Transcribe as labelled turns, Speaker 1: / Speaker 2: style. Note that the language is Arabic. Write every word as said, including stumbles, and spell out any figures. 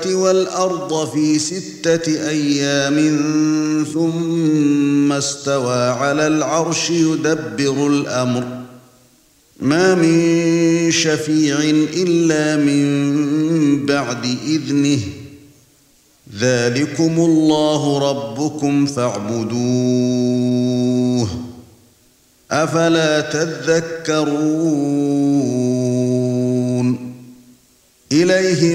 Speaker 1: وَالْأَرْضَ فِي سِتَّةِ أَيَّامٍ ثُمَّ اسْتَوَى عَلَى الْعَرْشِ يُدَبِّرُ الْأَمْرَ مَا مِن شَفِيعٍ إِلَّا مِن بَعْدِ إِذْنِهِ ذَلِكُمُ اللَّهُ رَبُّكُمْ فَاعْبُدُوهُ أَفَلَا تَذَكَّرُونَ إِلَيْهِ